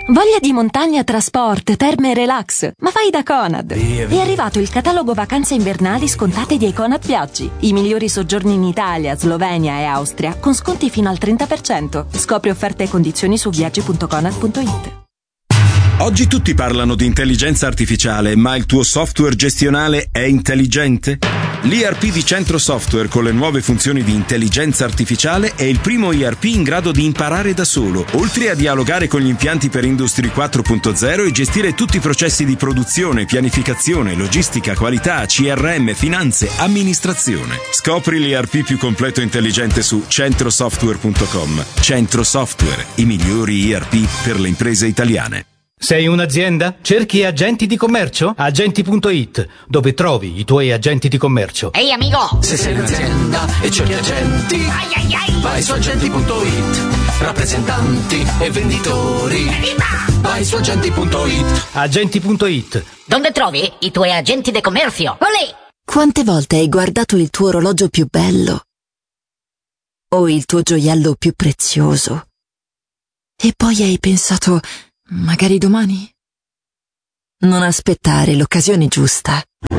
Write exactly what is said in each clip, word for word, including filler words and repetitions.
Voglia di montagna, trasport, terme e relax? Ma vai da Conad! È arrivato il catalogo vacanze invernali scontate di Conad Viaggi. I migliori soggiorni in Italia, Slovenia e Austria con sconti fino al trenta per cento. Scopri offerte e condizioni su viaggi punto conad punto it. Oggi tutti parlano di intelligenza artificiale, ma il tuo software gestionale è intelligente? L'E R P di Centro Software con le nuove funzioni di intelligenza artificiale è il primo E R P in grado di imparare da solo, oltre a dialogare con gli impianti per Industry quattro punto zero e gestire tutti i processi di produzione, pianificazione, logistica, qualità, C R M, finanze, amministrazione. Scopri l'E R P più completo e intelligente su centro software punto com. Centro Software, i migliori E R P per le imprese italiane. Sei un'azienda? Cerchi agenti di commercio? Agenti punto it, dove trovi i tuoi agenti di commercio. Ehi amico! Se sei un'azienda e cerchi agenti, ai ai ai, vai su agenti punto it. Rappresentanti e venditori, Viva! vai su agenti punto it. Agenti punto it. Dove trovi i tuoi agenti di commercio? Olè! Quante volte hai guardato il tuo orologio più bello? O il tuo gioiello più prezioso? E poi hai pensato... magari domani? Non aspettare l'occasione giusta.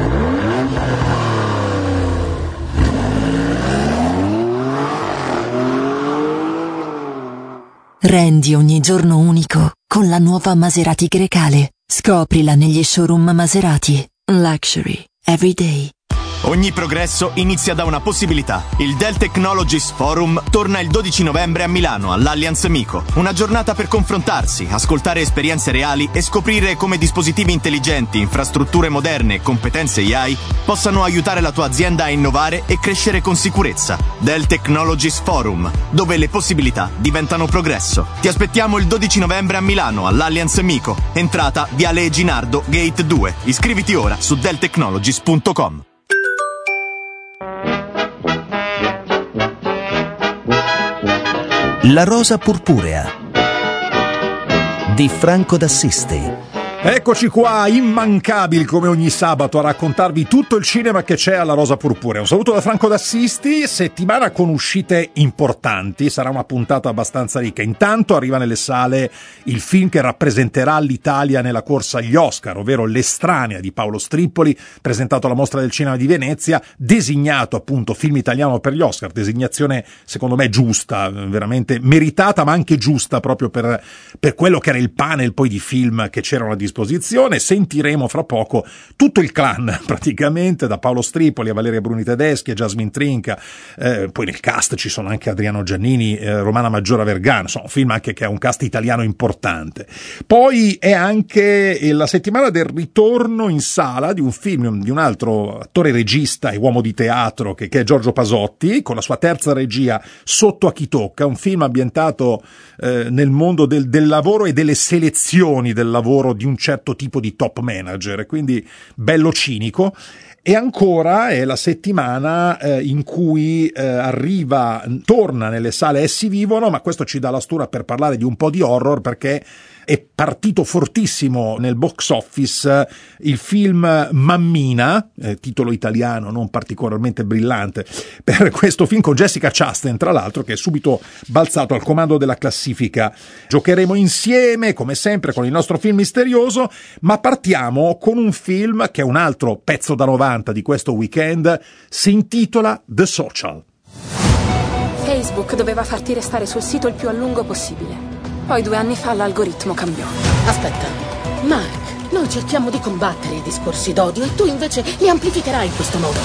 Rendi ogni giorno unico con la nuova Maserati Grecale. Scoprila negli showroom Maserati. Luxury every day. Ogni progresso inizia da una possibilità. Il Dell Technologies Forum torna il dodici novembre a Milano, all'Allianz Mico. Una giornata per confrontarsi, ascoltare esperienze reali e scoprire come dispositivi intelligenti, infrastrutture moderne e competenze A I possano aiutare la tua azienda a innovare e crescere con sicurezza. Dell Technologies Forum, dove le possibilità diventano progresso. Ti aspettiamo il dodici novembre a Milano, all'Allianz Mico. Entrata Viale Eginardo, Gate due. Iscriviti ora su dell technologies punto com. La rosa purpurea di Franco d'Assisi. Eccoci qua, immancabili come ogni sabato a raccontarvi tutto il cinema che c'è alla Rosa Purpurea. Un saluto da Franco d'Assisti, settimana con uscite importanti, sarà una puntata abbastanza ricca. Intanto arriva nelle sale il film che rappresenterà l'Italia nella corsa agli Oscar, ovvero L'Estranea di Paolo Strippoli, presentato alla Mostra del Cinema di Venezia, designato appunto film italiano per gli Oscar, designazione secondo me giusta, veramente meritata ma anche giusta proprio per, per quello che era il panel poi di film che c'erano a disposizione. Sentiremo fra poco tutto il clan praticamente, da Paolo Strippoli a Valeria Bruni Tedeschi a Jasmine Trinca, eh, poi nel cast ci sono anche Adriano Giannini, eh, Romana Maggiora Vergano, insomma un film anche che ha un cast italiano importante. Poi è anche la settimana del ritorno in sala di un film di un altro attore regista e uomo di teatro che, che è Giorgio Pasotti, con la sua terza regia Sotto a chi tocca, un film ambientato eh, nel mondo del, del lavoro e delle selezioni del lavoro di un certo tipo di top manager, quindi bello cinico. E ancora è la settimana eh, in cui eh, arriva, torna nelle sale Essi vivono, ma questo ci dà la stura per parlare di un po' di horror, perché è partito fortissimo nel box office il film Mammina, eh, titolo italiano non particolarmente brillante per questo film, con Jessica Chastain tra l'altro, che è subito balzato al comando della classifica. Giocheremo insieme come sempre con il nostro film misterioso, ma partiamo con un film che è un altro pezzo da novanta di questo weekend, si intitola The Social. Facebook doveva farti restare sul sito il più a lungo possibile. Poi due anni fa l'algoritmo cambiò. Aspetta, Mark, noi cerchiamo di combattere i discorsi d'odio e tu invece li amplificherai in questo modo.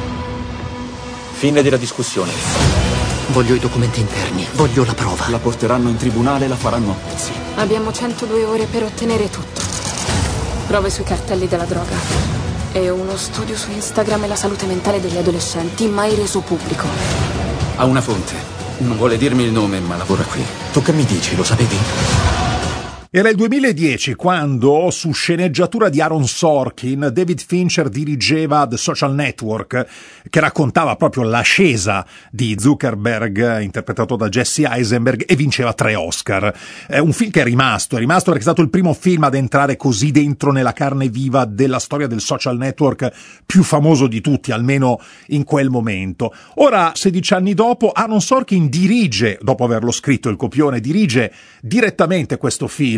Fine della discussione. Voglio i documenti interni, voglio la prova. La porteranno in tribunale e la faranno a pezzi. Abbiamo centodue ore per ottenere tutto. Prove sui cartelli della droga e uno studio su Instagram e la salute mentale degli adolescenti mai reso pubblico. Ha una fonte. Non vuole dirmi il nome, ma lavora qui. Tu che mi dici, lo sapevi? Era il duemiladieci quando, su sceneggiatura di Aaron Sorkin, David Fincher dirigeva The Social Network, che raccontava proprio l'ascesa di Zuckerberg, interpretato da Jesse Eisenberg, e vinceva tre Oscar. È un film che è rimasto, è rimasto perché è stato il primo film ad entrare così dentro nella carne viva della storia del social network più famoso di tutti, almeno in quel momento. Ora, sedici anni dopo, Aaron Sorkin dirige, dopo averlo scritto il copione, dirige direttamente questo film,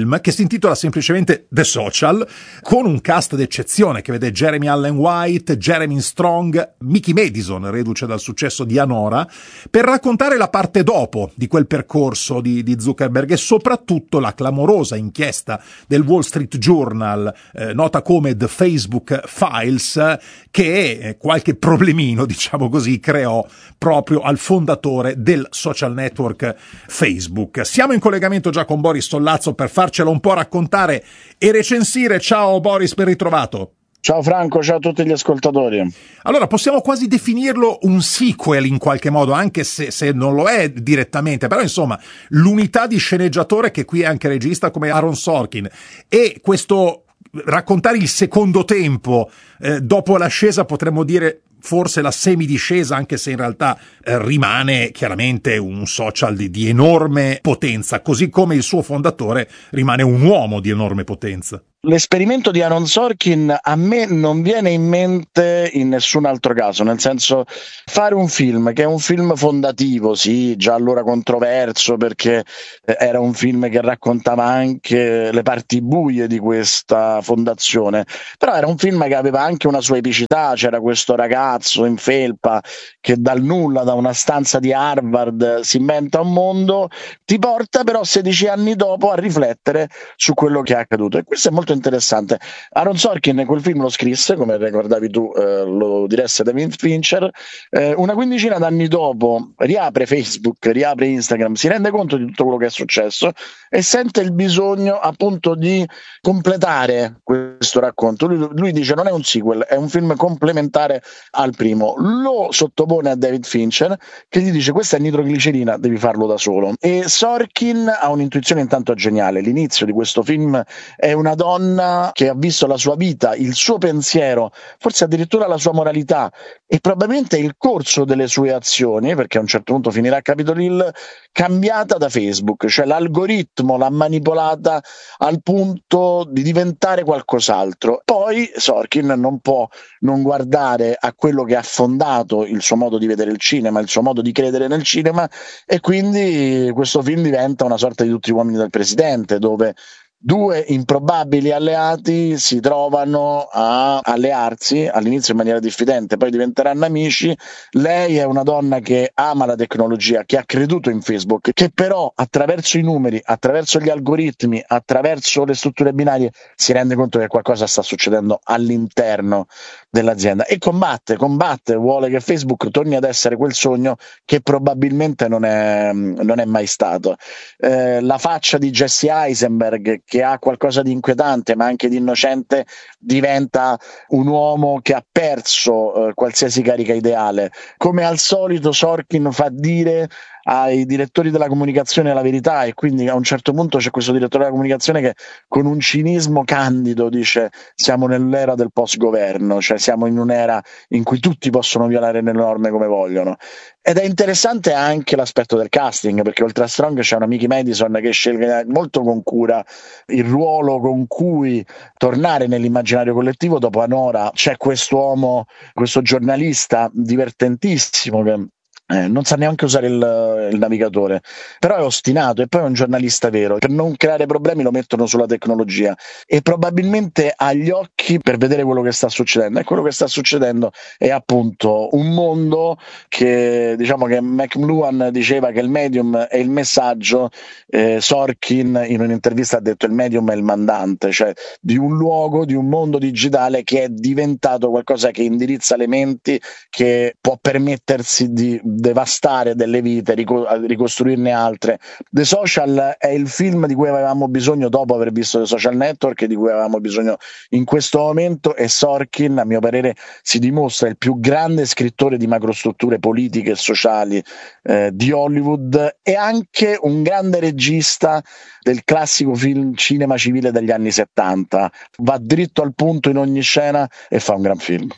film che si intitola semplicemente The Social, con un cast d'eccezione che vede Jeremy Allen White, Jeremy Strong, Mickey Madison, reduce dal successo di Anora, per raccontare la parte dopo di quel percorso di, di Zuckerberg e soprattutto la clamorosa inchiesta del Wall Street Journal, eh, nota come The Facebook Files, che eh, qualche problemino, diciamo così, creò proprio al fondatore del social network Facebook. Siamo in collegamento già con Boris Sollazzo per farcelo un po' raccontare e recensire. Ciao Boris, ben ritrovato. Ciao Franco, ciao a tutti gli ascoltatori. Allora, possiamo quasi definirlo un sequel in qualche modo, anche se, se non lo è direttamente, però insomma, l'unità di sceneggiatore, che qui è anche regista come Aaron Sorkin, e questo raccontare il secondo tempo, eh, dopo l'ascesa, potremmo dire forse la semidiscesa, anche se in realtà eh, rimane chiaramente un social di, di enorme potenza, così come il suo fondatore rimane un uomo di enorme potenza. L'esperimento di Aaron Sorkin a me non viene in mente in nessun altro caso, nel senso, fare un film che è un film fondativo, sì, già allora controverso perché era un film che raccontava anche le parti buie di questa fondazione, però era un film che aveva anche una sua epicità. C'era questo ragazzo in felpa che dal nulla, da una stanza di Harvard, si inventa un mondo, ti porta però sedici anni dopo a riflettere su quello che è accaduto, e questo è molto interessante. Aaron Sorkin quel film lo scrisse, come ricordavi tu, eh, lo diresse David Fincher. Eh, una quindicina d'anni dopo riapre Facebook, riapre Instagram, si rende conto di tutto quello che è successo e sente il bisogno appunto di completare questo racconto. Lui, lui dice non è un sequel, è un film complementare al primo. Lo sottopone a David Fincher, che gli dice questa è nitroglicerina, devi farlo da solo. E Sorkin ha un'intuizione intanto geniale. L'inizio di questo film è una donna che ha visto la sua vita, il suo pensiero, forse addirittura la sua moralità e probabilmente il corso delle sue azioni, perché a un certo punto finirà a Capitol Hill, cambiata da Facebook, cioè l'algoritmo l'ha manipolata al punto di diventare qualcos'altro. Poi Sorkin non può non guardare a quello che ha fondato il suo modo di vedere il cinema, il suo modo di credere nel cinema, e quindi questo film diventa una sorta di Tutti gli uomini del presidente, dove due improbabili alleati si trovano a allearsi, all'inizio in maniera diffidente, poi diventeranno amici. Lei è una donna che ama la tecnologia, che ha creduto in Facebook, che però attraverso i numeri, attraverso gli algoritmi, attraverso le strutture binarie si rende conto che qualcosa sta succedendo all'interno dell'azienda e combatte, combatte, vuole che Facebook torni ad essere quel sogno che probabilmente non è, non è mai stato. Eh, la faccia di Jesse Eisenberg, che ha qualcosa di inquietante ma anche di innocente, diventa un uomo che ha perso eh, qualsiasi carica ideale. Come al solito Sorkin fa dire ai direttori della comunicazione la verità, e quindi a un certo punto c'è questo direttore della comunicazione che con un cinismo candido dice siamo nell'era del post-governo, cioè siamo in un'era in cui tutti possono violare le norme come vogliono. Ed è interessante anche l'aspetto del casting, perché oltre a Strong c'è una Mickey Madison che sceglie molto con cura il ruolo con cui tornare nell'immaginario collettivo. Dopo Anora c'è quest'uomo, questo giornalista divertentissimo che Eh, non sa neanche usare il, il navigatore, però è ostinato e poi è un giornalista vero. Per non creare problemi lo mettono sulla tecnologia e probabilmente ha gli occhi per vedere quello che sta succedendo, e quello che sta succedendo è appunto un mondo che, diciamo che McLuhan diceva che il medium è il messaggio, eh, Sorkin in un'intervista ha detto il medium è il mandante, cioè di un luogo, di un mondo digitale che è diventato qualcosa che indirizza le menti, che può permettersi di devastare delle vite, ricostruirne altre. The Social è il film di cui avevamo bisogno dopo aver visto The Social Network e di cui avevamo bisogno in questo momento, e Sorkin a mio parere si dimostra il più grande scrittore di macrostrutture politiche e sociali eh, di Hollywood, e anche un grande regista del classico film cinema civile degli anni settanta. Va dritto al punto in ogni scena e fa un gran film.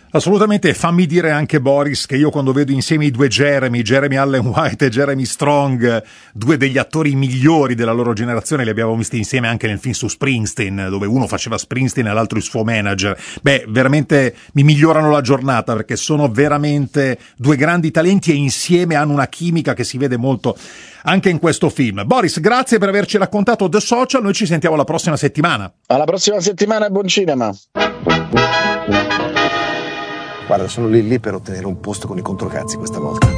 Assolutamente, fammi dire anche Boris che io quando vedo insieme i due Jeremy, Jeremy Allen White e Jeremy Strong, due degli attori migliori della loro generazione, li abbiamo visti insieme anche nel film su Springsteen, dove uno faceva Springsteen e l'altro il suo manager. Beh, veramente mi migliorano la giornata perché sono veramente due grandi talenti e insieme hanno una chimica che si vede molto anche in questo film. Boris, grazie per averci raccontato The Social, noi ci sentiamo la prossima settimana. Alla prossima settimana e buon cinema. Guarda, sono lì lì per ottenere un posto con i controcazzi questa volta.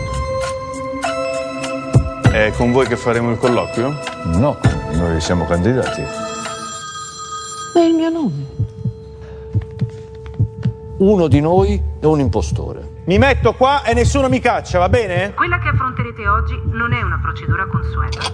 È con voi che faremo il colloquio? No, noi siamo candidati. È il mio nome. Uno di noi è un impostore. Mi metto qua e nessuno mi caccia, va bene? Quella che affronterete oggi non è una procedura consueta.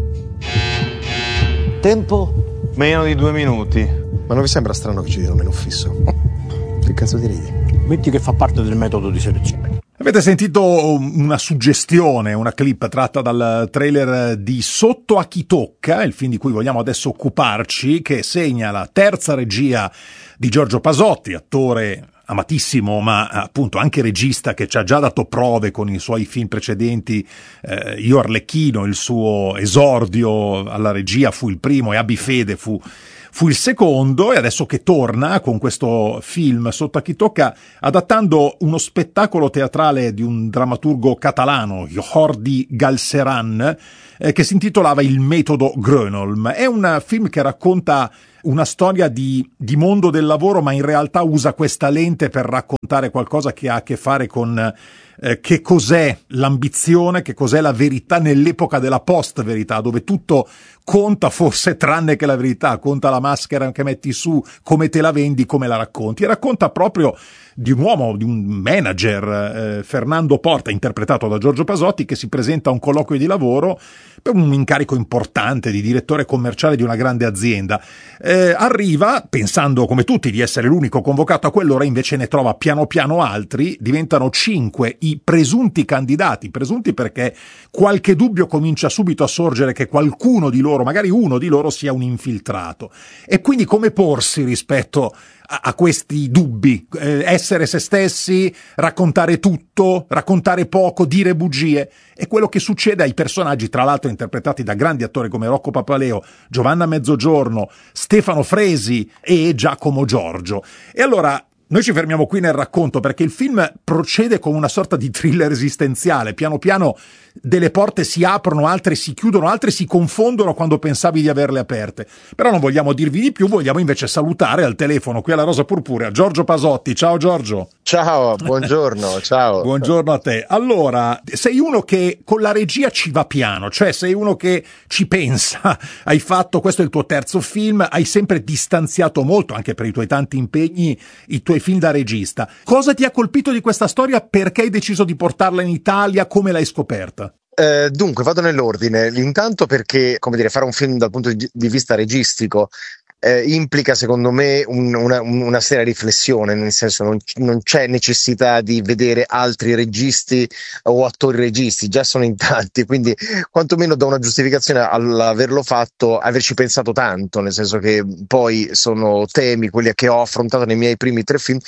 Tempo? Meno di due minuti. Ma non vi sembra strano che ci diano meno fisso? Che cazzo ti ridi? Metti che fa parte del metodo di selezione. Avete sentito una suggestione, una clip tratta dal trailer di Sotto a chi tocca, il film di cui vogliamo adesso occuparci, che segna la terza regia di Giorgio Pasotti, attore amatissimo ma appunto anche regista che ci ha già dato prove con i suoi film precedenti. eh, Io Arlecchino, il suo esordio alla regia fu il primo e Abbi Fede fu Fu il secondo, e adesso che torna con questo film Sotto a chi tocca, adattando uno spettacolo teatrale di un drammaturgo catalano, Jordi Galceran, eh, che si intitolava Il metodo Grönholm. È un film che racconta una storia di, di mondo del lavoro, ma in realtà usa questa lente per raccontare qualcosa che ha a che fare con eh, che cos'è l'ambizione, che cos'è la verità nell'epoca della post-verità, dove tutto conta forse tranne che la verità, conta la maschera che metti su, come te la vendi, come la racconti. E racconta proprio di un uomo, di un manager, eh, Fernando Porta, interpretato da Giorgio Pasotti, che si presenta a un colloquio di lavoro per un incarico importante di direttore commerciale di una grande azienda. Eh, arriva pensando come tutti di essere l'unico convocato a quell'ora, invece ne trova piano piano altri, diventano cinque i presunti candidati, presunti perché qualche dubbio comincia subito a sorgere che qualcuno di loro, magari uno di loro, sia un infiltrato. E quindi come porsi rispetto a, a questi dubbi? Eh, essere se stessi, raccontare tutto, raccontare poco, dire bugie? È quello che succede ai personaggi, tra l'altro interpretati da grandi attori come Rocco Papaleo, Giovanna Mezzogiorno, Stefano Fresi e Giacomo Giorgio. E allora noi ci fermiamo qui nel racconto perché il film procede con una sorta di thriller esistenziale. Piano piano delle porte si aprono, altre si chiudono, altre si confondono quando pensavi di averle aperte. Però non vogliamo dirvi di più, vogliamo invece salutare al telefono qui alla Rosa Purpurea Giorgio Pasotti. Ciao Giorgio. Ciao, buongiorno, ciao. Buongiorno a te. Allora, sei uno che con la regia ci va piano, cioè sei uno che ci pensa. Hai fatto, questo è il tuo terzo film, hai sempre distanziato molto, anche per i tuoi tanti impegni, i tuoi film da regista. Cosa ti ha colpito di questa storia? Perché hai deciso di portarla in Italia? Come l'hai scoperta? Eh, dunque, vado nell'ordine. Intanto perché, come dire, fare un film dal punto di vista registico eh, implica, secondo me, un, una, una seria riflessione, nel senso non, non c'è necessità di vedere altri registi o attori registi, già sono in tanti, quindi quantomeno do una giustificazione all'averlo fatto, averci pensato tanto, nel senso che poi sono temi, quelli che ho affrontato nei miei primi tre film,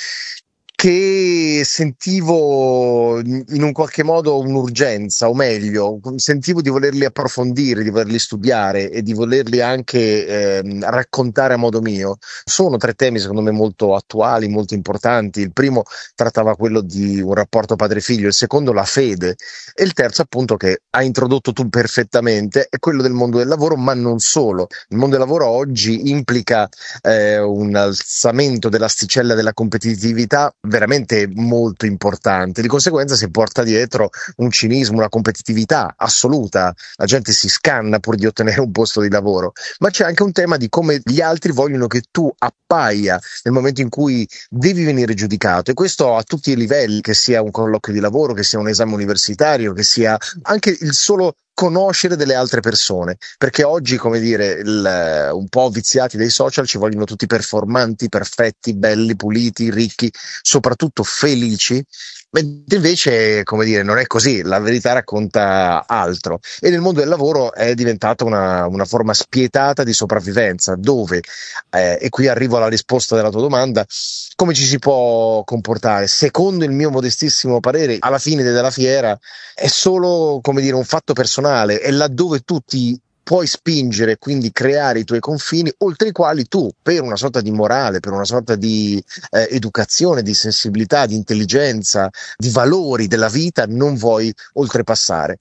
che sentivo in un qualche modo un'urgenza, o meglio, sentivo di volerli approfondire, di volerli studiare e di volerli anche eh, raccontare a modo mio. Sono tre temi secondo me molto attuali, molto importanti. Il primo trattava quello di un rapporto padre-figlio, il secondo la fede e il terzo, appunto, che hai introdotto tu perfettamente, è quello del mondo del lavoro, ma non solo. Il mondo del lavoro oggi implica eh, un alzamento dell'asticella della competitività veramente molto importante, di conseguenza si porta dietro un cinismo, una competitività assoluta, la gente si scanna pur di ottenere un posto di lavoro, ma c'è anche un tema di come gli altri vogliono che tu appaia nel momento in cui devi venire giudicato, e questo a tutti i livelli, che sia un colloquio di lavoro, che sia un esame universitario, che sia anche il solo conoscere delle altre persone, perché oggi, come dire, il, un po' viziati dai social, ci vogliono tutti performanti, perfetti, belli, puliti, ricchi, soprattutto felici, Mentre invece, come dire, non è così, la verità racconta altro. E nel mondo del lavoro è diventata una, una forma spietata di sopravvivenza, dove, eh, e qui arrivo alla risposta della tua domanda, come ci si può comportare? Secondo il mio modestissimo parere, alla fine della fiera è solo, come dire, un fatto personale, è laddove tu ti puoi spingere, quindi creare i tuoi confini, oltre i quali tu, per una sorta di morale, per una sorta di eh, educazione, di sensibilità, di intelligenza, di valori della vita, non vuoi oltrepassare.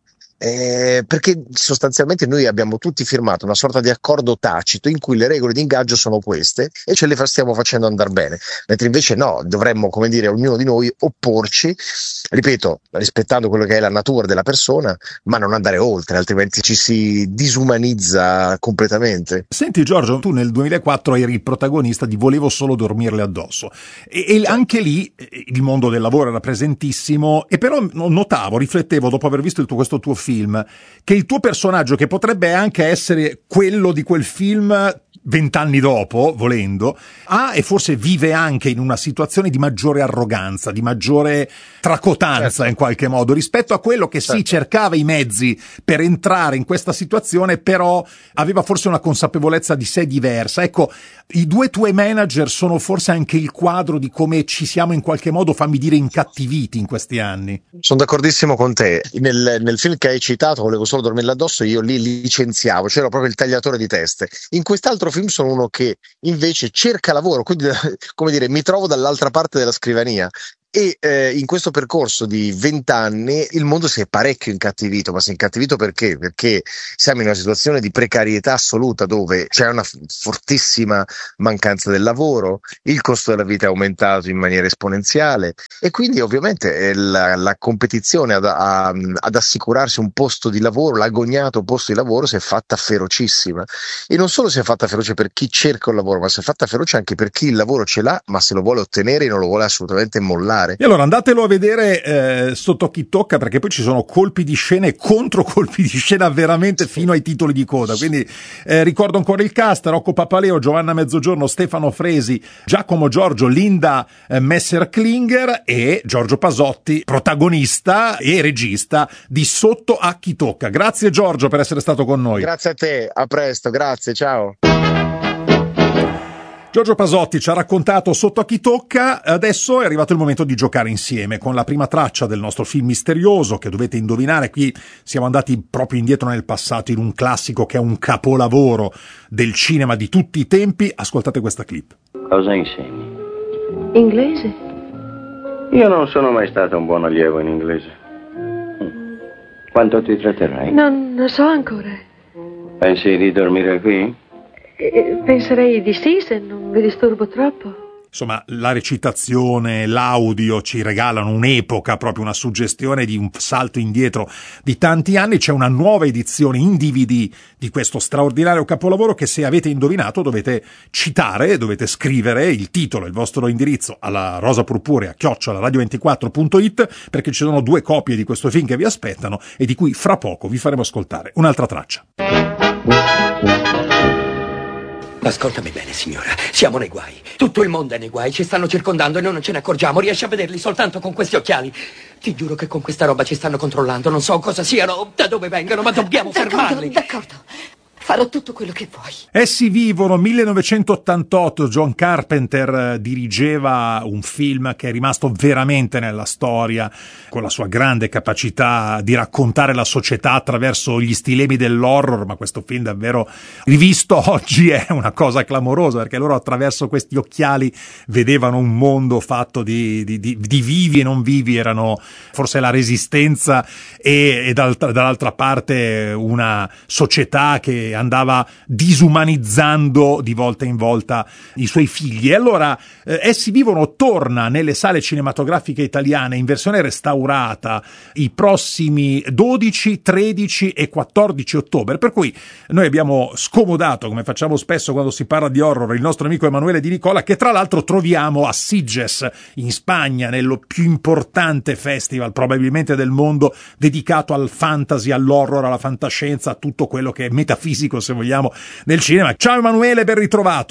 Eh, perché sostanzialmente noi abbiamo tutti firmato una sorta di accordo tacito in cui le regole di ingaggio sono queste e ce le stiamo facendo andare bene, mentre invece no, dovremmo, come dire, ognuno di noi opporci, ripeto, rispettando quello che è la natura della persona, ma non andare oltre, altrimenti ci si disumanizza completamente. Senti Giorgio, tu nel duemilaquattro eri il protagonista di Volevo solo dormirle addosso e, e anche lì il mondo del lavoro era presentissimo, e però notavo, riflettevo dopo aver visto il tuo, questo tuo film, che il tuo personaggio, che potrebbe anche essere quello di quel film vent'anni dopo, volendo, ha e forse vive anche in una situazione di maggiore arroganza, di maggiore tracotanza, certo, in qualche modo, rispetto a quello che certo. sì, cercava i mezzi per entrare in questa situazione, però aveva forse una consapevolezza di sé diversa. Ecco, i due tuoi manager sono forse anche il quadro di come ci siamo in qualche modo, fammi dire, incattiviti in questi anni. Sono d'accordissimo con te. Nel, nel film che hai citato, Volevo solo dormirle addosso, io lì licenziavo, c'era proprio il tagliatore di teste. In quest'altro film sono uno che invece cerca lavoro, quindi, come dire, mi trovo dall'altra parte della scrivania. E eh, in questo percorso di vent'anni il mondo si è parecchio incattivito, ma si è incattivito perché? Perché siamo in una situazione di precarietà assoluta, dove c'è una fortissima mancanza del lavoro, il costo della vita è aumentato in maniera esponenziale e quindi ovviamente la, la competizione ad, a, ad assicurarsi un posto di lavoro, l'agognato posto di lavoro, si è fatta ferocissima, e non solo si è fatta feroce per chi cerca un lavoro, ma si è fatta feroce anche per chi il lavoro ce l'ha, ma se lo vuole ottenere non lo vuole assolutamente mollare. E allora andatelo a vedere eh, sotto chi tocca, perché poi ci sono colpi di scena e contro colpi di scena veramente fino ai titoli di coda. Quindi eh, ricordo ancora il cast: Rocco Papaleo, Giovanna Mezzogiorno, Stefano Fresi, Giacomo Giorgio, Linda eh, Messer-Klinger e Giorgio Pasotti, protagonista e regista di Sotto a chi tocca. Grazie Giorgio per essere stato con noi. Grazie a te, a presto, grazie, ciao. Giorgio Pasotti ci ha raccontato Sotto a chi tocca. Adesso è arrivato il momento di giocare insieme con la prima traccia del nostro film misterioso, che dovete indovinare. Qui siamo andati proprio indietro nel passato, in un classico che è un capolavoro del cinema di tutti i tempi. Ascoltate questa clip. Cosa insegni? Inglese. Io non sono mai stato un buon allievo in inglese. Quanto ti tratterrai? Non lo so ancora. Pensi di dormire qui? Eh, penserei di sì, se non vi disturbo troppo. Insomma, la recitazione, l'audio ci regalano un'epoca, proprio una suggestione di un salto indietro di tanti anni. C'è una nuova edizione in D V D di questo straordinario capolavoro che, se avete indovinato, dovete citare, dovete scrivere il titolo, il vostro indirizzo alla rosapurpurea chiocciola radio ventiquattro punto it, perché ci sono due copie di questo film che vi aspettano e di cui fra poco vi faremo ascoltare un'altra traccia. Ascoltami bene, signora. Siamo nei guai. Tutto il mondo è nei guai. Ci stanno circondando e noi non ce ne accorgiamo. Riesci a vederli soltanto con questi occhiali. Ti giuro che con questa roba ci stanno controllando. Non so cosa siano, da dove vengano, ma dobbiamo d'accordo, fermarli. D'accordo. Farò tutto quello che vuoi. Essi vivono, millenovecentottantotto. John Carpenter dirigeva un film che è rimasto veramente nella storia, con la sua grande capacità di raccontare la società attraverso gli stilemi dell'horror. Ma questo film, davvero rivisto oggi, è una cosa clamorosa, perché loro attraverso questi occhiali vedevano un mondo fatto di, di, di, di vivi e non vivi. Erano forse la resistenza e, e dall'altra, dall'altra parte una società che andava disumanizzando di volta in volta i suoi figli. E allora eh, Essi vivono torna nelle sale cinematografiche italiane in versione restaurata i prossimi dodici, tredici e quattordici ottobre, per cui noi abbiamo scomodato, come facciamo spesso quando si parla di horror, il nostro amico Emanuele Di Nicola, che tra l'altro troviamo a Sitges in Spagna, nello più importante festival probabilmente del mondo dedicato al fantasy, all'horror, alla fantascienza, a tutto quello che è metafisico, se vogliamo, nel cinema. Ciao Emanuele, ben ritrovato.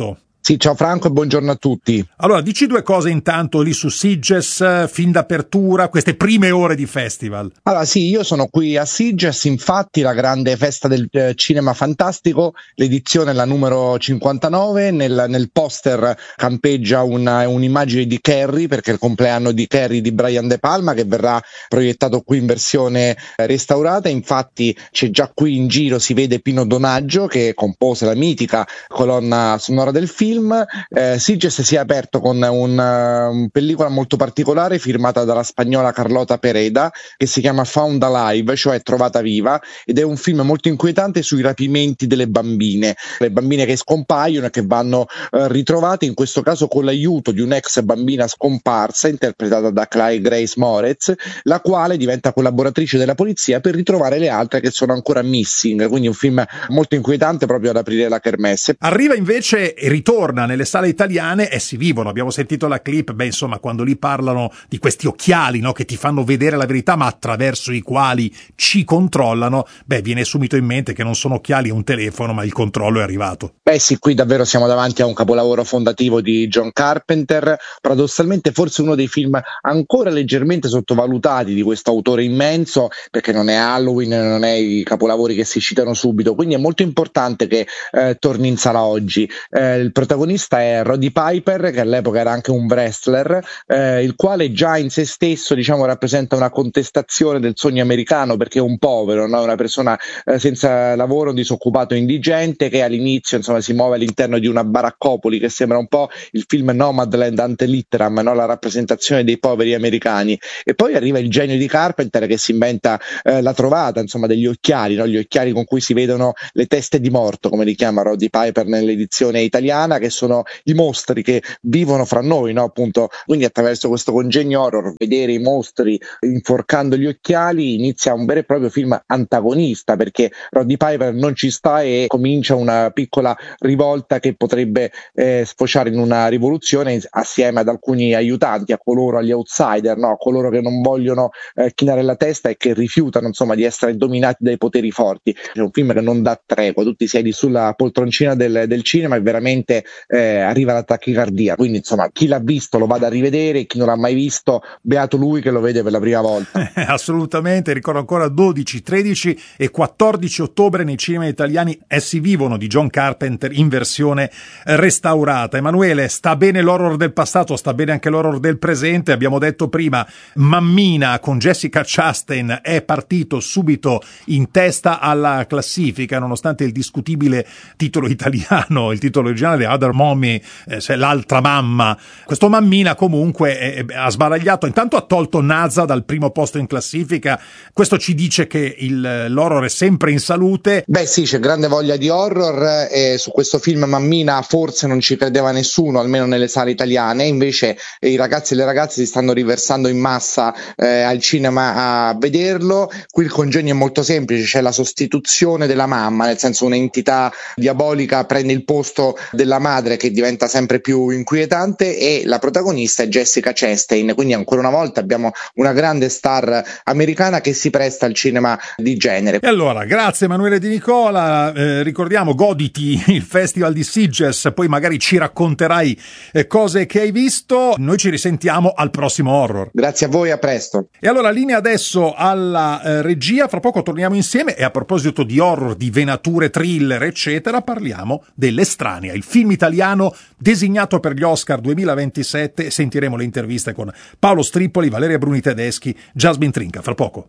Sì, ciao Franco e buongiorno a tutti. Allora, dici due cose intanto lì su Sitges, film d'apertura, queste prime ore di festival. Allora sì, io sono qui a Sitges, infatti la grande festa del eh, cinema fantastico, l'edizione è la numero cinquantanove, nel, nel poster campeggia una, un'immagine di Carrie, perché è il compleanno di Carrie di Brian De Palma, che verrà proiettato qui in versione eh, restaurata. Infatti c'è già qui in giro, si vede Pino Donaggio che compose la mitica colonna sonora del film. Eh, Sitges si è aperto con una un pellicola molto particolare firmata dalla spagnola Carlota Pereda, che si chiama Found Alive, cioè trovata viva, ed è un film molto inquietante sui rapimenti delle bambine, le bambine che scompaiono e che vanno eh, ritrovate, in questo caso con l'aiuto di un'ex bambina scomparsa interpretata da Clay Grace Moretz, la quale diventa collaboratrice della polizia per ritrovare le altre che sono ancora missing. Quindi un film molto inquietante proprio ad aprire la kermesse. Arriva invece e ritorna nelle sale italiane Essi Vivono. Abbiamo sentito la clip, beh insomma, quando lì parlano di questi occhiali, no, che ti fanno vedere la verità ma attraverso i quali ci controllano, beh viene subito in mente che non sono occhiali, è un telefono, ma il controllo è arrivato. Beh sì, qui davvero siamo davanti a un capolavoro fondativo di John Carpenter, paradossalmente forse uno dei film ancora leggermente sottovalutati di questo autore immenso, perché non è Halloween, non è i capolavori che si citano subito, quindi è molto importante che eh, torni in sala oggi. Eh, il protagonista è Roddy Piper, che all'epoca era anche un wrestler, eh, il quale già in se stesso, diciamo, rappresenta una contestazione del sogno americano, perché è un povero, no? Una persona eh, senza lavoro, un disoccupato indigente, che all'inizio insomma si muove all'interno di una baraccopoli che sembra un po' il film Nomadland ante litteram, no? La rappresentazione dei poveri americani. E poi arriva il genio di Carpenter che si inventa eh, la trovata, insomma, degli occhiali, no? Gli occhiali con cui si vedono le teste di morto, come li chiama Roddy Piper nell'edizione italiana, che sono i mostri che vivono fra noi, no? Appunto, quindi attraverso questo congegno horror, vedere i mostri inforcando gli occhiali, inizia un vero e proprio film antagonista, perché Roddy Piper non ci sta e comincia una piccola rivolta che potrebbe eh, sfociare in una rivoluzione assieme ad alcuni aiutanti, a coloro, agli outsider, no? A coloro che non vogliono eh, chinare la testa e che rifiutano insomma di essere dominati dai poteri forti. È un film che non dà tregua, tu ti siedi sulla poltroncina del, del cinema e veramente eh, arriva la tachicardia, quindi insomma chi l'ha visto lo vada a rivedere, chi non l'ha mai visto beato lui che lo vede per la prima volta. Assolutamente, ricordo ancora dodici, tredici e quattordici ottobre nei cinema italiani Essi Vivono di John Carpenter in versione restaurata. Emanuele, sta bene l'horror del passato, sta bene anche l'horror del presente. Abbiamo detto prima, Mammina con Jessica Chastain è partito subito in testa alla classifica, nonostante il discutibile titolo italiano, il titolo originale The Other Mommy, eh, cioè l'altra mamma. Questo Mammina comunque eh, ha sbaragliato, intanto ha tolto Naza dal primo posto in classifica. Questo ci dice che il, l'horror è sempre in salute. Beh sì, c'è grande voglia di horror e su questo film Mammina forse non ci credeva nessuno, almeno nelle sale italiane, invece eh, i ragazzi e le ragazze si stanno riversando in massa eh, al cinema a vederlo. Qui il congegno è molto semplice, c'è la sostituzione della mamma, nel senso un'entità diabolica prende il posto della madre che diventa sempre più inquietante e la protagonista è Jessica Chastain, quindi ancora una volta abbiamo una grande star americana che si presta al cinema di genere. E allora, grazie Emanuele Di Nicola, eh, ricordiamo, goditi il Festival di Sitges, poi magari ci racconterai eh, cose che hai visto. Noi ci risentiamo al prossimo horror. Grazie a voi, a presto. E allora linea adesso alla eh, regia, fra poco torniamo insieme e a proposito di horror, di venature, thriller eccetera, parliamo dell'Estranea, il film italiano designato per gli Oscar duemilaventisette. Sentiremo le interviste con Paolo Strippoli, Valeria Bruni Tedeschi, Jasmine Trinca, fra poco.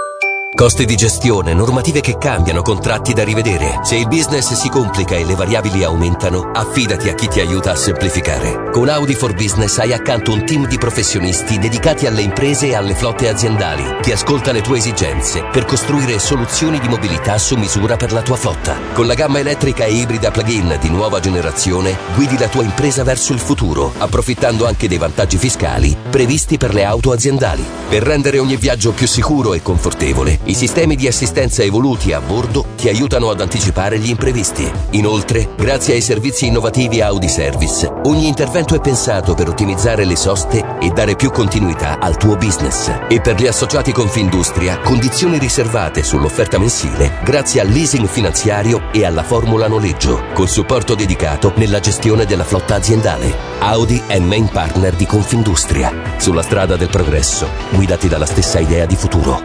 Costi di gestione, normative che cambiano, contratti da rivedere. Se il business si complica e le variabili aumentano, affidati a chi ti aiuta a semplificare. Con Audi for Business hai accanto un team di professionisti dedicati alle imprese e alle flotte aziendali, che ascolta le tue esigenze per costruire soluzioni di mobilità su misura per la tua flotta. Con la gamma elettrica e ibrida plug-in di nuova generazione, guidi la tua impresa verso il futuro, approfittando anche dei vantaggi fiscali previsti per le auto aziendali. Per rendere ogni viaggio più sicuro e confortevole, I sistemi di assistenza evoluti a bordo ti aiutano ad anticipare gli imprevisti. Inoltre, grazie ai servizi innovativi Audi Service, ogni intervento è pensato per ottimizzare le soste e dare più continuità al tuo business. E per gli associati Confindustria, condizioni riservate sull'offerta mensile grazie al leasing finanziario e alla formula noleggio, col supporto dedicato nella gestione della flotta aziendale. Audi è main partner di Confindustria. Sulla strada del progresso, guidati dalla stessa idea di futuro.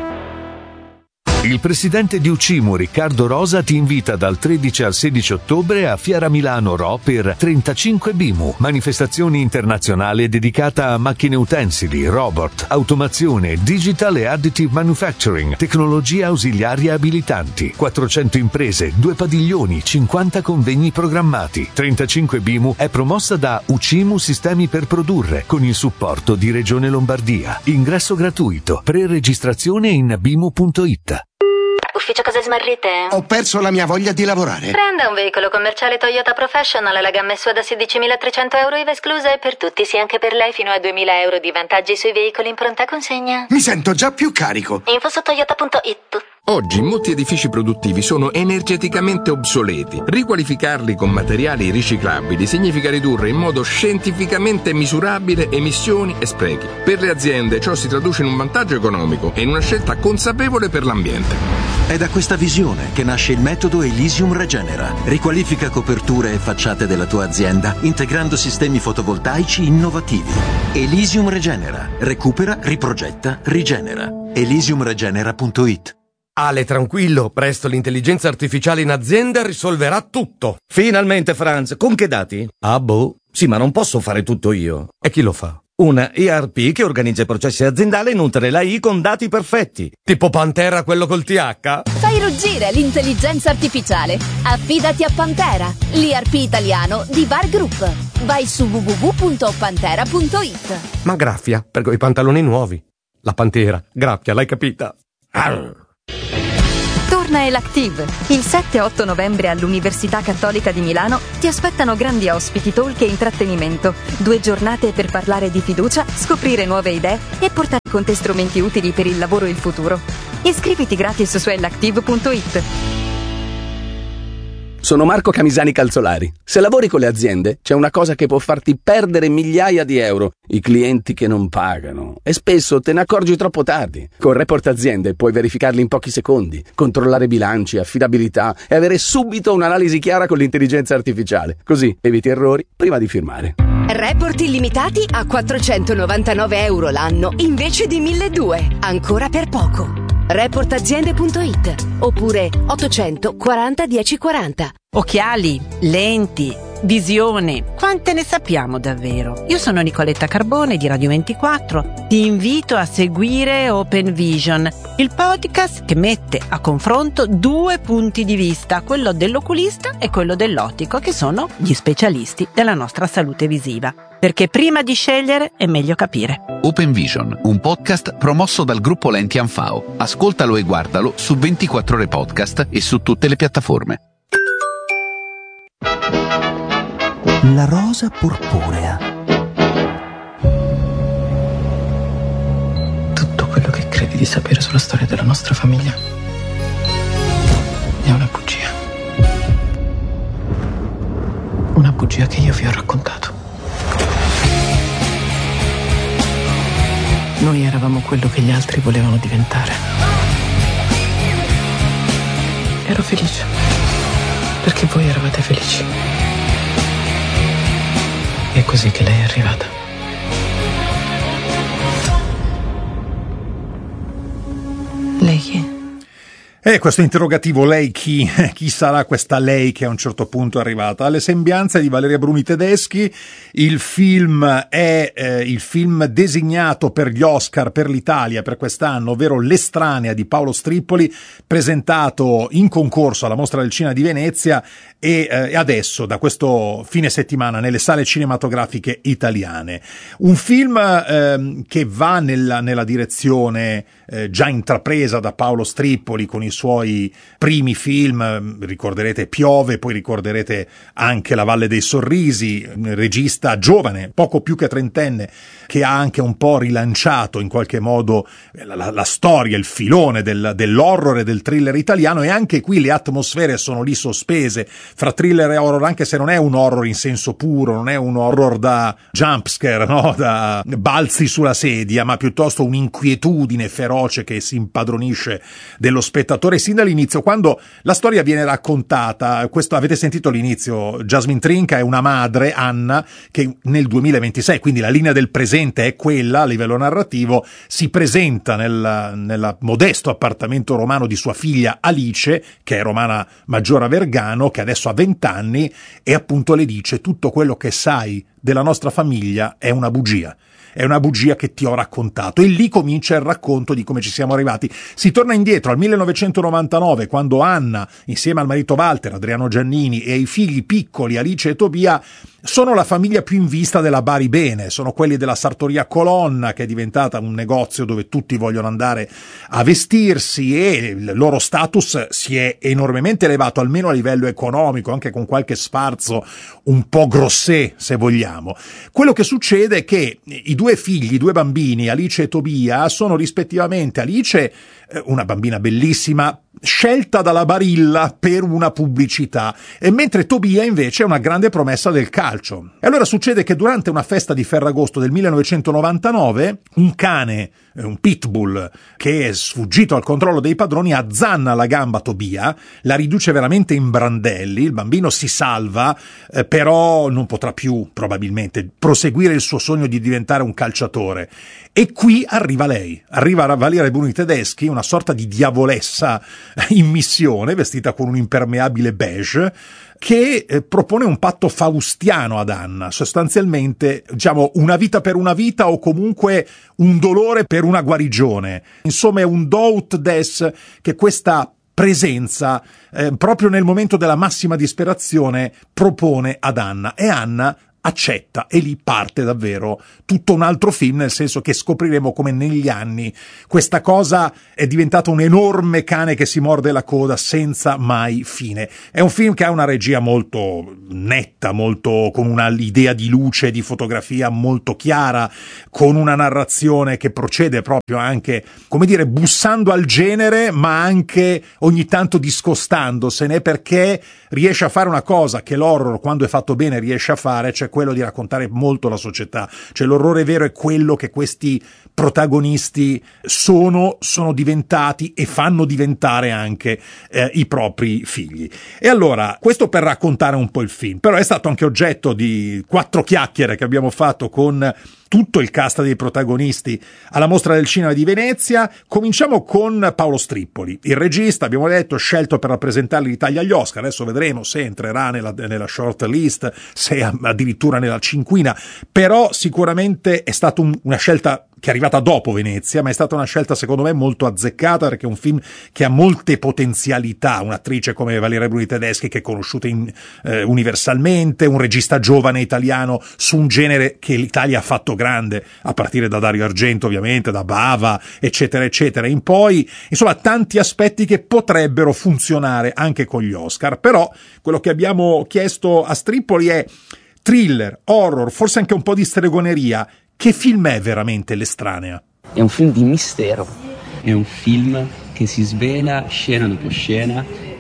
Il presidente di Ucimu, Riccardo Rosa, ti invita dal tredici al sedici ottobre a Fiera Milano Ro per trentacinque BIMU, manifestazione internazionale dedicata a macchine utensili, robot, automazione, digital e additive manufacturing, tecnologie ausiliarie abilitanti, quattrocento imprese, due padiglioni, cinquanta convegni programmati. trentacinque BIMU è promossa da Ucimu Sistemi per Produrre con il supporto di Regione Lombardia. Ingresso gratuito, pre-registrazione in bimu punto it. Ufficio cose smarrite? Ho perso la mia voglia di lavorare. Prenda un veicolo commerciale Toyota Professional, la gamma S U A da sedicimilatrecento euro I V A esclusa e per tutti, sì anche per lei, fino a duemila euro di vantaggi sui veicoli in pronta consegna. Mi sento già più carico. Info su toyota punto it. Oggi molti edifici produttivi sono energeticamente obsoleti. Riqualificarli con materiali riciclabili significa ridurre in modo scientificamente misurabile emissioni e sprechi. Per le aziende ciò si traduce in un vantaggio economico e in una scelta consapevole per l'ambiente. È da questa visione che nasce il metodo Elysium Regenera. Riqualifica coperture e facciate della tua azienda integrando sistemi fotovoltaici innovativi. Elysium Regenera. Recupera, riprogetta, rigenera. elysium regenera punto it. Ale, tranquillo, presto l'intelligenza artificiale in azienda risolverà tutto. Finalmente, Franz, con che dati? Ah, boh. Sì, ma non posso fare tutto io. E chi lo fa? Una E R P che organizza i processi aziendali e nutre la I con dati perfetti. Tipo Pantera, quello col T H? Fai ruggire l'intelligenza artificiale. Affidati a Pantera, l'I R P italiano di Bar Group. Vai su w w w punto pantera punto it. Ma graffia, per quei pantaloni nuovi. La Pantera, graffia, l'hai capita? Arr. Torna Elactive. Il sette e otto novembre all'Università Cattolica di Milano ti aspettano grandi ospiti, talk e intrattenimento. Due giornate per parlare di fiducia, scoprire nuove idee e portare con te strumenti utili per il lavoro e il futuro. Iscriviti gratis su elactive punto it. Sono Marco Camisani Calzolari. Se lavori con le aziende, c'è una cosa che può farti perdere migliaia di euro: i clienti che non pagano. E spesso te ne accorgi troppo tardi. Con Report Aziende puoi verificarli in pochi secondi, controllare bilanci, affidabilità e avere subito un'analisi chiara con l'intelligenza artificiale. Così eviti errori prima di firmare. Report illimitati a quattrocentonovantanove euro l'anno invece di milleduecento. Ancora per poco. report aziende punto it oppure ottocento quaranta dieci quaranta. Occhiali, lenti, visione, quante ne sappiamo davvero? Io sono Nicoletta Carbone di Radio ventiquattro. Ti invito a seguire Open Vision, il podcast che mette a confronto due punti di vista, quello dell'oculista e quello dell'ottico, che sono gli specialisti della nostra salute visiva. Perché prima di scegliere è meglio capire. Open Vision, un podcast promosso dal gruppo Lenti Anfao. Ascoltalo e guardalo su ventiquattro ore podcast e su tutte le piattaforme. La rosa purpurea. Tutto quello che credi di sapere sulla storia della nostra famiglia è una bugia. Una bugia che io vi ho raccontato. Noi eravamo quello che gli altri volevano diventare. Ero felice, perché voi eravate felici. È così che lei è arrivata. Lei chi è? E questo interrogativo, lei chi? Chi sarà questa lei che a un certo punto è arrivata? Alle sembianze di Valeria Bruni Tedeschi. Il film è eh, il film designato per gli Oscar per l'Italia per quest'anno, ovvero L'estranea di Paolo Strippoli, presentato in concorso alla Mostra del Cinema di Venezia e eh, adesso da questo fine settimana nelle sale cinematografiche italiane. Un film eh, che va nella, nella direzione eh, già intrapresa da Paolo Strippoli con il suoi primi film, ricorderete Piove, poi ricorderete anche La Valle dei Sorrisi, un regista giovane, poco più che trentenne, che ha anche un po' rilanciato in qualche modo la, la storia, il filone del, dell'horror e del thriller italiano, e anche qui le atmosfere sono lì sospese fra thriller e horror, anche se non è un horror in senso puro, non è un horror da jumpscare, no? Da balzi sulla sedia, ma piuttosto un'inquietudine feroce che si impadronisce dello spettatore sin dall'inizio, quando la storia viene raccontata. Questo avete sentito all'inizio, Jasmine Trinca è una madre, Anna, che nel duemilaventisei, quindi la linea del presente è quella a livello narrativo, si presenta nel, nel modesto appartamento romano di sua figlia Alice, che è Romana Maggiora Vergano, che adesso ha vent'anni, e appunto le dice: tutto quello che sai della nostra famiglia è una bugia. È una bugia che ti ho raccontato. E lì comincia il racconto di come ci siamo arrivati. Si torna indietro al millenovecentonovantanove, quando Anna, insieme al marito Walter, Adriano Giannini, e ai figli piccoli Alice e Tobia, sono la famiglia più in vista della Bari Bene. Sono quelli della Sartoria Colonna, che è diventata un negozio dove tutti vogliono andare a vestirsi, e il loro status si è enormemente elevato, almeno a livello economico, anche con qualche sfarzo un po' grossè, se vogliamo. Quello che succede è che i due figli, i due bambini, Alice e Tobia, sono rispettivamente Alice, una bambina bellissima, scelta dalla Barilla per una pubblicità, e mentre Tobia invece è una grande promessa del calcio. E allora succede che durante una festa di Ferragosto del millenovecentonovantanove un cane, un pitbull, che è sfuggito al controllo dei padroni, azzanna la gamba a Tobia, la riduce veramente in brandelli. Il bambino si salva, eh, però non potrà più probabilmente proseguire il suo sogno di diventare un calciatore. E qui arriva lei, arriva Valeria Bruni Tedeschi, una sorta di diavolessa in missione, vestita con un impermeabile beige, che eh, propone un patto faustiano ad Anna, sostanzialmente, diciamo, una vita per una vita, o comunque un dolore per una guarigione. Insomma, è un do ut des che questa presenza, eh, proprio nel momento della massima disperazione, propone ad Anna, e Anna accetta, e lì parte davvero tutto un altro film, nel senso che scopriremo come negli anni questa cosa è diventata un enorme cane che si morde la coda senza mai fine. È un film che ha una regia molto netta, molto con una idea di luce, di fotografia molto chiara, con una narrazione che procede proprio anche, come dire, bussando al genere, ma anche ogni tanto discostandosene, perché riesce a fare una cosa che l'horror, quando è fatto bene, riesce a fare, cioè quello di raccontare molto la società. Cioè l'orrore vero è quello che questi protagonisti sono, sono diventati e fanno diventare anche eh, i propri figli. E allora, questo per raccontare un po' il film, però è stato anche oggetto di quattro chiacchiere che abbiamo fatto con tutto il cast dei protagonisti alla Mostra del Cinema di Venezia. Cominciamo con Paolo Strippoli, il regista, abbiamo detto, scelto per rappresentare l'Italia agli Oscar. Adesso vedremo se entrerà nella, nella short list, se addirittura nella cinquina, però sicuramente è stata un, una scelta che è arrivata dopo Venezia, ma è stata una scelta secondo me molto azzeccata, perché è un film che ha molte potenzialità. Un'attrice come Valeria Bruni Tedeschi, che è conosciuta in, eh, universalmente, un regista giovane italiano su un genere che l'Italia ha fatto grande, a partire da Dario Argento ovviamente, da Bava, eccetera eccetera, in poi, insomma, tanti aspetti che potrebbero funzionare anche con gli Oscar. Però quello che abbiamo chiesto a Strippoli è thriller, horror, forse anche un po' di stregoneria. Che film è veramente L'Estranea? È un film di mistero, è un film che si svela scena dopo scena,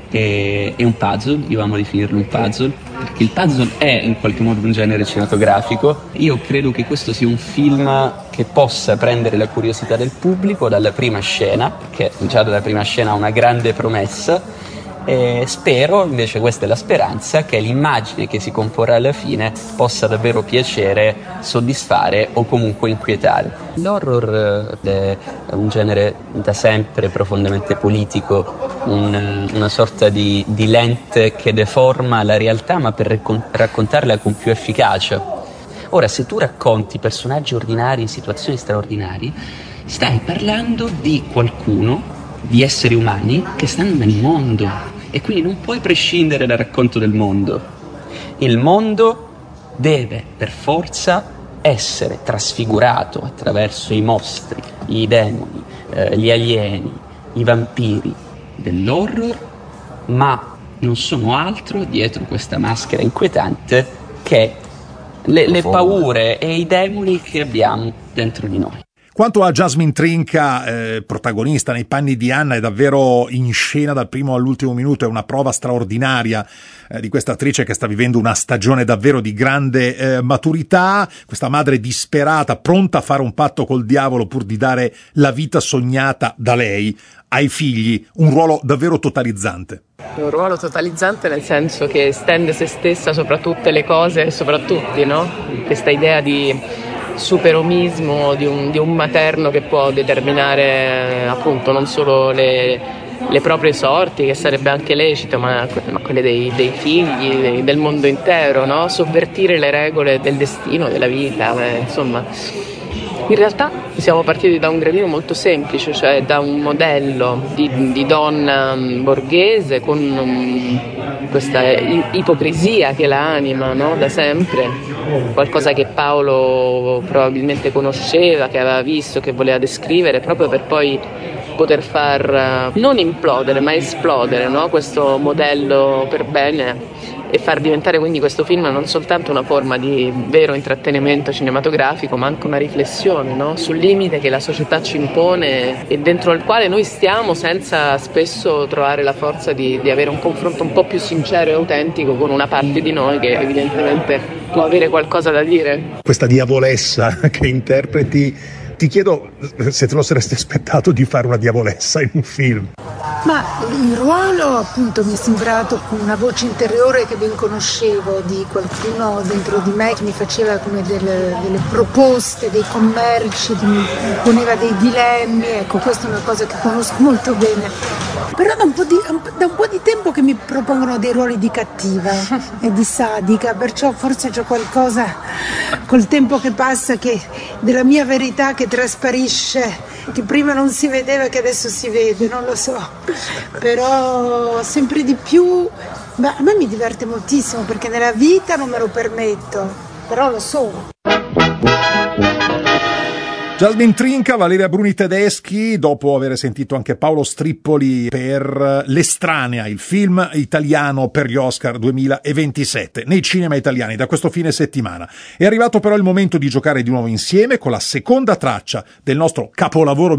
è, è un puzzle, io amo definirlo un puzzle, perché il puzzle è in qualche modo un genere cinematografico. Io credo che questo sia un film che possa prendere la curiosità del pubblico dalla prima scena, perché già dalla prima scena ha una grande promessa. E spero, invece questa è la speranza, che l'immagine che si comporrà alla fine possa davvero piacere, soddisfare o comunque inquietare. L'horror è un genere da sempre profondamente politico, un, una sorta di, di lente che deforma la realtà, ma per raccon- raccontarla con più efficacia. Ora, se tu racconti personaggi ordinari in situazioni straordinarie, stai parlando di qualcuno, di esseri umani che stanno nel mondo. E quindi non puoi prescindere dal racconto del mondo. Il mondo deve per forza essere trasfigurato attraverso i mostri, i demoni, eh, gli alieni, i vampiri. dell'horror, ma non sono altro dietro questa maschera inquietante che le, le paure e i demoni che abbiamo dentro di noi. Quanto a Jasmine Trinca, eh, protagonista nei panni di Anna, è davvero in scena dal primo all'ultimo minuto, è una prova straordinaria eh, di questa attrice che sta vivendo una stagione davvero di grande eh, maturità, questa madre disperata, pronta a fare un patto col diavolo pur di dare la vita sognata da lei ai figli, un ruolo davvero totalizzante. È un ruolo totalizzante nel senso che stende se stessa sopra tutte le cose e sopra tutti, no? Questa idea di superomismo di un, di un materno che può determinare appunto non solo le, le proprie sorti, che sarebbe anche lecito, ma, ma quelle dei, dei figli, dei, del mondo intero, no? Sovvertire le regole del destino, della vita, eh, insomma. In realtà siamo partiti da un gradino molto semplice, cioè da un modello di, di donna borghese con um, questa ipocrisia che la anima, no? Da sempre, qualcosa che Paolo probabilmente conosceva, che aveva visto, che voleva descrivere, proprio per poi poter far uh, non implodere ma esplodere, no? Questo modello per bene, e far diventare quindi questo film non soltanto una forma di vero intrattenimento cinematografico, ma anche una riflessione, no? Sul limite che la società ci impone e dentro il quale noi stiamo, senza spesso trovare la forza di, di avere un confronto un po' più sincero e autentico con una parte di noi che evidentemente può avere qualcosa da dire. Questa diavolessa che interpreti, ti chiedo se te lo saresti aspettato di fare una diavolessa in un film. Ma il ruolo appunto mi è sembrato con una voce interiore che ben conoscevo, di qualcuno dentro di me che mi faceva come delle, delle proposte, dei commerci, mi poneva dei dilemmi, ecco, questa è una cosa che conosco molto bene. Però da un po' di, da un po' di tempo che mi propongono dei ruoli di cattiva e di sadica, perciò forse c'è qualcosa col tempo che passa che della mia verità che trasparisce, che prima non si vedeva e che adesso si vede, non lo so, però sempre di più. Beh, a me mi diverte moltissimo perché nella vita non me lo permetto, però lo sono. Jasmine Trinca, Valeria Bruni Tedeschi, dopo aver sentito anche Paolo Strippoli per L'Estranea, il film italiano per gli Oscar duemilaventisette, nei cinema italiani da questo fine settimana. È arrivato però il momento di giocare di nuovo insieme con la seconda traccia del nostro capolavoro